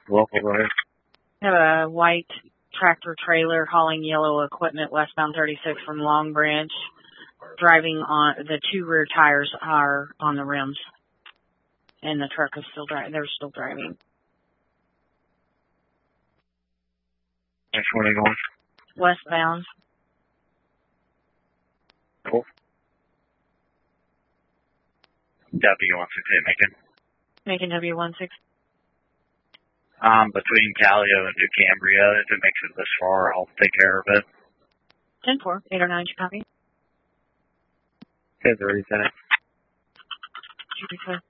Local, go ahead. I have a white tractor trailer hauling yellow equipment westbound 36 from Long Branch. Driving on, the two rear tires are on the rims. And the truck is still driving. They're still driving. Which one are you going? Westbound. Cool. W168 Macon. Macon W16. Between Callio and New Cambria, if it makes it this far, I'll take care of it. 10-4, 809, you copy? 10-3, Lieutenant. Should be clear.